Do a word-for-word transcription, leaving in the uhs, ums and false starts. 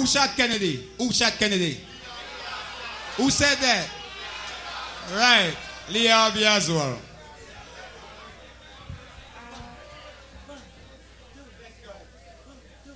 shot Kennedy? Who shot Kennedy? Who said that? Right. Lee Harvey Oswald.